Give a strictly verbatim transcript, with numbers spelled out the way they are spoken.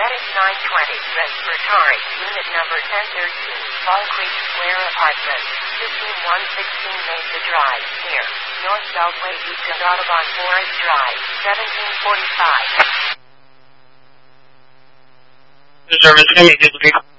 Medic nine twenty, respiratory, unit number ten thirteen, Fall Creek Square Apartments, fifteen one sixteen Mesa Drive, near North Beltway East and Audubon Forest Drive, seventeen forty-five. The service can be